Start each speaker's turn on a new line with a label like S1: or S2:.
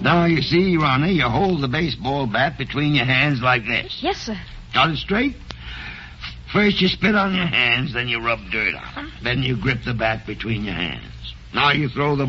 S1: Now, you see, Ronnie, you hold the baseball bat between your hands like this.
S2: Yes, sir.
S1: Got it straight? First you spit on your hands, then you rub dirt on them. Then you grip the bat between your hands. Now you throw the